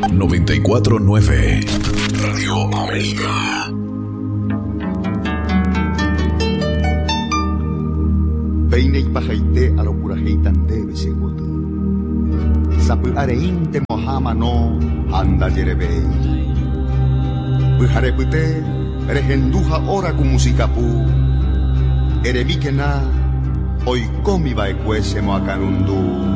94.9 Radio América. Peine y pajaite a lo curajeitante besegutu. Sapu areinte mohama no anda yerebei. Pujarepute regenduja ora ku musikapu. Erebikena hoy komi baekwese moakanundu.